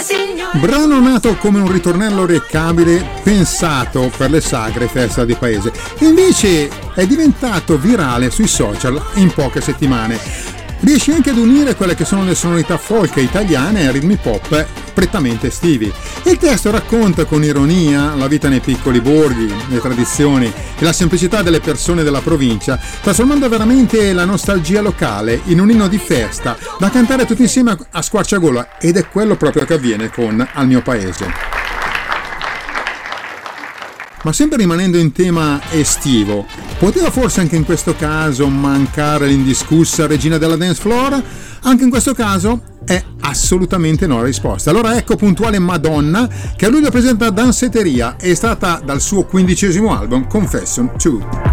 Brano nato come un ritornello orecchiabile pensato per le sagre festa di paese, invece è diventato virale sui social in poche settimane. Riesce anche ad unire quelle che sono le sonorità folk italiane a ritmi pop prettamente estivi. Il testo racconta con ironia la vita nei piccoli borghi, le tradizioni e la semplicità delle persone della provincia, trasformando veramente la nostalgia locale in un inno di festa da cantare tutti insieme a squarciagola, ed è quello proprio che avviene con Al mio paese. Ma sempre rimanendo in tema estivo, poteva forse anche in questo caso mancare l'indiscussa regina della dance floor? Anche in questo caso è assolutamente no la risposta. Allora ecco puntuale Madonna, che a luglio presenta Danceteria, estratta dal suo 15° album Confession 2.